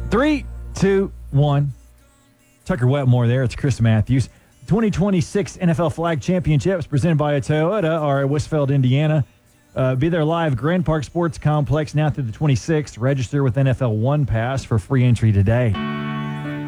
3, 2, 1. Tucker Wetmore there. It's Chris Matthews. 2026 NFL Flag Championships presented by Toyota are at Westfield, Indiana. Be there live, Grand Park Sports Complex, now through the 26th. Register with NFL One Pass for free entry today.